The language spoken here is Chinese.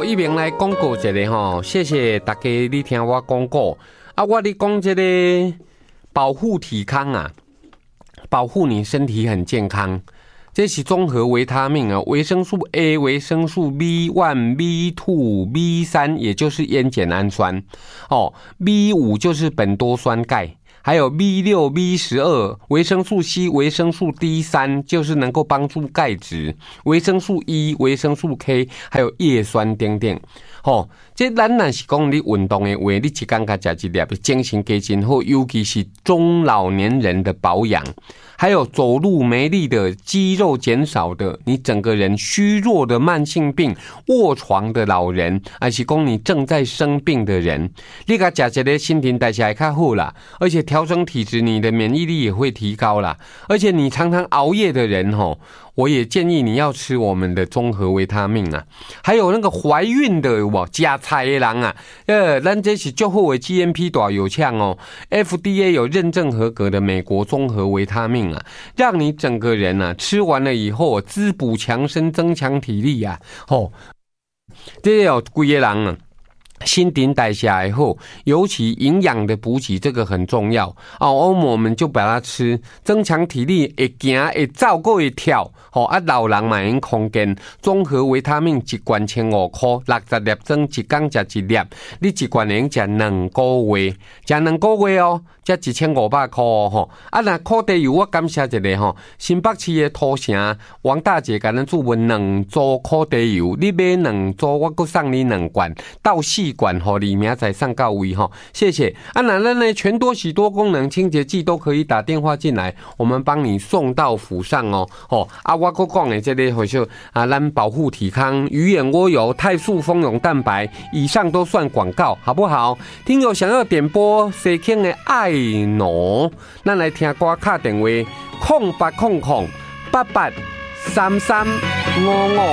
一鸣来广告一下吼，谢谢大家你听我广告啊，我咧讲这个保护体康啊，保护你身体很健康。这是综合维他命啊，维生素 A、维生素 B1、B2、B3， 也就是烟碱氨酸哦 ，B5 就是苯多酸钙。还有 B6、B12、维生素 C、维生素 D3， 就是能够帮助钙质，维生素 E、维生素 K， 还有叶酸等等。吼，这咱若是讲你运动的话，你一天甲食一粒，精神加真好，尤其是中老年人的保养，还有走路没力的、肌肉减少的，你整个人虚弱的慢性病、卧床的老人，还是讲你正在生病的人，你甲食一个新陈代谢会较好啦，而且调整体质，你的免疫力也会提高啦。而且你常常熬夜的人吼，我也建议你要吃我们的综合维他命啊。还有那个怀孕的有无吃菜的人啊，咱这是最好的 GMP 大有呛哦 ，FDA 有认证合格的美国综合维他命啊，让你整个人啊吃完了以后滋补强身，增强体力啊。哦，这有几个人啊。新陈代谢以后，尤其营养的补给，这个很重要哦。我们就把它吃，增强体力，会行会走，还会跳。啊，老人嘛用空间综合维他命一罐1500块，60粒装，一天吃一粒，你一罐能吃2个月，吃2个月哦，才1500块哦。啊，那烤地油我感谢一下吼，新北市的土城王大姐给咱注文2组烤地油，你买2组，我再送你2罐，到4罐吼，里面再送到位吼，谢谢。啊，那咱呢全多喜多功能清洁剂都可以打电话进来，我们帮你送到府上哦。啊，我搁讲的这个或许啊，咱保护体康、鱼眼蜗油、泰素蜂蛹蛋白，以上都算广告，好不好？听友想要点播西庆的爱奴，咱来听歌，卡电话0800883355。